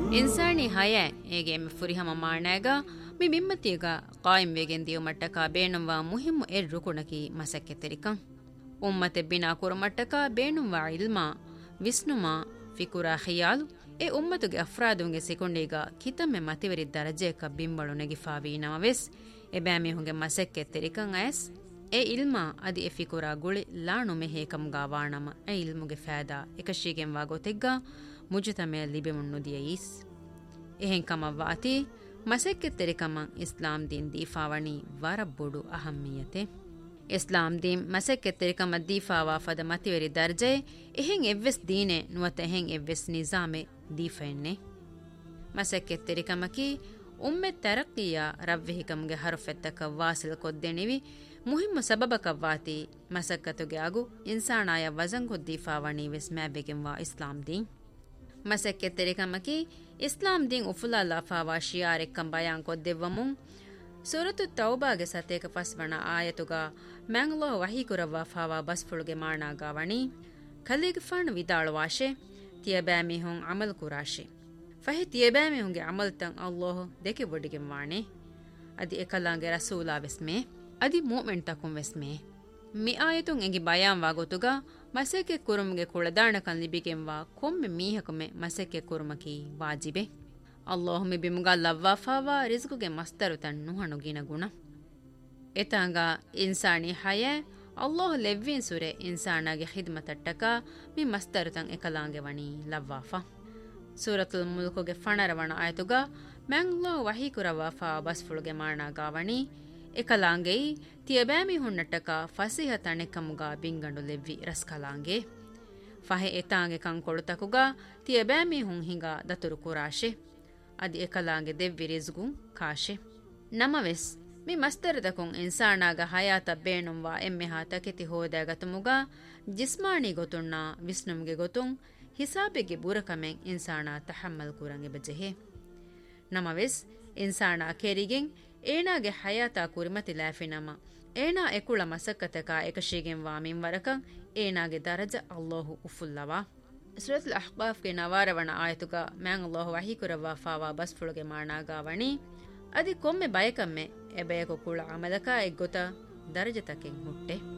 ಇನ್ಸಾನಿ ಹಯ ಏಗೆ ಎಮ್ಮೆ ಫುರಿಹಮ ಮಾಣಾಗ ಮಿ ಬಿಮ್ಮತಿಗ ಕಾಯಿಂ ವೇಗೆನ್ Diu ಮಟ್ಟಕ ಬೇಣುವ ಮುಹಿಮ್ಮು ರುಕುಣಕಿ ಮಸಕ್ಕೆ ತೆರಿಕಂ ಉಮ್ಮತೆ Bina ಕುರುಮಟ್ಟಕ ಬೇಣುವ ಇಲ್ಮಾ ವಿಸ್ನುಮಾ ಫಿಕುರಾ ಖಿಯಾಲು A ಉಮ್ಮತುಗೆ ಅಫ್ರಾದುಂಗೆ ಸಿಕೊಂಡೀಗ ಕಿತಮ್ಮೆ ಮತಿವರಿ ದರಜೆಕ ಬಿಂಬಳು ನೆಗಿಫಾವಿ ನಮವೆಸ್ A ಬ್ಯಾಮಿಹುಂಗೆ ಮಸಕ್ಕೆ ತೆರಿಕಂ Ayaz A ಇಲ್ಮಾ ಅದಿ ಎ ಫಿಕುರಾ ಗುಳಿ ಲಾಣು ಮೆಹೇಕಂಗಾ ವಾಣಮ ಎ ಇಲ್ಮುಗೆ ಫෑದಾ ಎಕಶೀಗೆಂ ವಾಗೋತೆಗ್ಗ ಮುಜುತಮೆ ಲಿಬೆಮುಣ್ಣು ದಿಯೀಸ್ ಎಹೆಂ ಕಮವ್ವಾತಿ ಮಸಕ್ಕೆ ತೆರಿಕಮಂ ಇಸ್ಲಾಂ ದೀನ್ ದೀಫಾವಣಿ ವರಬ್ಬುಡು ಅಹಮ್ಮಿಯತೆ ಇಸ್ಲಾಂ ದೀನ್ ಮಸಕ್ಕೆ ತೆರಿಕಮ ದೀಫಾವಾ ಫದ ಮತಿವೆರಿ ದರ್ಜೆ ಎಹೆಂ ಎವ್ವೆಸ್ ದೀನೆ ನುವತ ಎಹೆಂ ಎವ್ವೆಸ್ ನಿಜಾಮೆ ದೀಫೆನ್ನೆ ಮಸಕ್ಕೆ ತೆರಿಕಮಕಿ ಉಮ್ಮೆ ತರಕ್ಕಿಯ ರವ್ವೆಹಿಕಂಗೆ ಹರುಫೆತ್ತಕ ವಾಸಿಲ್ ಕೊದ್ದೆಣಿವಿ ಮುಹಿಮ್ಮ ಸಬಬಕವ್ವಾತಿ ಮಸಕ್ಕತುಗೆ ಆಗು ಇನ್ಸಾಣಾಯ ವಜಂಗು ದೀಫಾವಣಿ ವೆಸ್ ಮ್ಯಾಬೆಗೆಂವಾ ಇಸ್ಲಾಂ ದೀನ್ ಮಸಕ್ಕೆ ತೆರಿಕಮಕಿ ಇಸ್ಲಾಂ ದೀನ್ ಉಫುಲಾ ಲಫಾವಾ ಶಿಯಾರೆಕ್ಕಂ ಬಯಾನ್ ಕೊದ್ದೆವ್ವಮುಂ ಸೂರತು ತೌಬಾಗೆ ಸತೇಕ ಫಸ್ವಣ ಆಯತುಗ ಮ್ಯಾಂಗ್ಲೋ ವಹೀಕುರವ್ವ ಫಾವಾ ಬಸ್ಫುಳುಗೆ ಮಾಣಾಗಾವಣಿ ಖಲೀಗ್ ಫಣ್ ವಿದಾಳುವಾಶೆ ತಿಯಬ್ಯಾಮಿಹುಂ ಅಮಲ್ ಕುರಾಶೆ ಫಹಿ ತಿಯಬ್ಯಾಮಿಹುಂಗೆ ಅಮಲ್ತಂ ಅಲ್ಲಾಹ್ ದೆಕೆ ಬೊಡಿಗೆ ವಾಣೆ ಅದಿ ಎಕಲಾಂಗೆ ರಸೂಲಾ ವೆಸ್ಮೆ ಅದಿ ಮೂಮೆಂಟ್ ತಕುಂ ವೆಸ್ಮೆ ಮಿ ಆಯತುಂ ಎಂಗಿ ಬಯಾನ್ ವಾಗೋತುಗ ಮಸೆಕೆ ಕುರುಮ್ಗೆ ಕುಳದಾಣಕನ್ ಲಿಬಿಗೆಂವಾ ಕೊಮ್ಮೆ ಮೀಹಕಮೆ ಮಸೆಕೆ ಕುರುಮಕಿ ವಾಜಿಬೆ ಅಲ್ಲಾಹ್ ಮಿ ಬಿಮುಗಾ ಲವ್ವಾಫಾವಾ ರಿಜ್ಗುಗೆ ಮಸ್ತರು ತನ್ನು ಹಣುಗಿನ ಗುಣ ಎತಾಂಗ ಇನ್ಸಾನಿ ಹಯ ಅಲ್ಲಾಹ್ ಲೆವ್ವಿನ್ ಸುರೆ ಇನ್ಸಾನಾಗೆ ಖಿದ್ಮತಟ್ಟಕ ಮಿ ಮಸ್ತರು ತಂ ಎಕಲಾಂಗೆ ವಣಿ ಲವ್ವಾಫಾ ಸೂರತುಲ್ ಮುಲ್ಕುಗೆ ಫಣರವಣ ಆಯತುಗ ಮ್ಯಾಂಗ್ಲಾಹ್ ವಹೀಕುರವಾಫಾ ಬಸ್ಫುಳುಗೆ ಮಾಣಾಗಾವಣಿ ಎಕಲಾಂಗೆಯಿ ತಿಯಬ್ಯಾಮಿ ಹುಣ್ಣಟ್ಟಕ ಫಸಿಹ ತಣೆಕಮುಗ ಬಿಂಗಂಡು ಲೆವ್ವಿ ರಸ್ಕಲಾಂಗೆ ಫಹೆ ಎತಾಂಗೆ ಕಂಕೊಳುತಕುಗ ತಿಯಬ್ಯಾಮಿ ಹುಂ ಹಿಂಗ ದತುರು ಕುರಾಶೆ ಅದಿ ಎಕಲಾಂಗೆ ದೆವ್ವಿ ರಿಜ್ಗುಂ ಕಾಶೆ ನಮವೆಸ್ ಮಿ ಮಸ್ತರದಕುಂ ಇನ್ಸಾನಾಗ ಹಯಾತ ಬೇಣುಂವಾ ಎಮ್ಮೆಹಾ ತಕೆತಿ ಹೋದಾಗತುಮುಗ ಜಿಸ್ಮಾನಿ ಗೊತುಣ್ಣ ವಿಸ್ನುಮ್ಗೆ ಗೊತುಂ ಹಿಸಾಬೆಗೆ ಬುರಕಮೆಂ ಇನ್ಸಾನಾ ತಹಮ್ಮಲ್ ಕುರಂಗೆ ಬಜೆಹೆ ನಮವೆಸ್ ಇನ್ಸಾನಾ ಕೆರಿಗೆಂ ಏನಾಗೆ ಹಯಾತಾ ಕುರಿಮತಿ ಲಾಫಿನಮ ಏನಾ ಎಕುಳ ಮಸಕ್ಕತಕ ಏಕಶೀಗೆಂ ವಾಮಿಂ ವರಕಂ ಏನಾಗೆ ದರಜ ಅಲ್ಲಾಹು ಉಫುಲ್ಲವಾ ಸೂರತುಲ್ ಅಹ್ಕಾಫ್ಗೆ ನವಾರವಣ ಆಯತುಗ ಮ್ಯಾಂಗ್ ಅಲ್ಲಾಹು ವಹೀಕುರವಾ ಫಾವಾ ಬಸ್ಫುಳುಗೆ ಮಾಣಾಗಾವಣಿ ಅದಿ ಕೊಮ್ಮೆ ಬಯಕಮ್ಮೆ ಎಬೆಯಕು ಕುಳ ಅಮಲಕ ಎಗ್ಗೊತ ದರಜತಕೆಂ ಹುಟ್ಟೆ